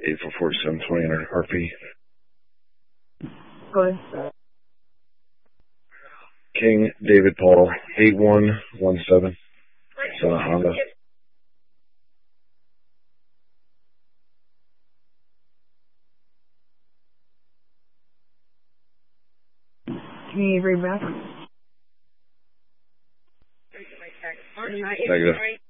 844720 RP. Go ahead. King David Paul 8117. It's a Honda. Can you read back? Negative.